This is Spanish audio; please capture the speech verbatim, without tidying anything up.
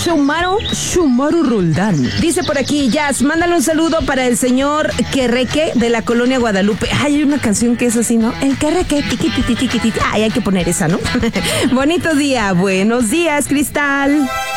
Shumaru, Shumaru Roldán. Dice por aquí, Jazz, mándale un saludo para el señor Querreque de la colonia Guadalupe. Ay, hay una canción que es así, ¿no? El Querreque, tiqui, tiqui, tiqui, tiqui. Ay, hay que poner esa, ¿no? Bonito día, buenos días, Cristal.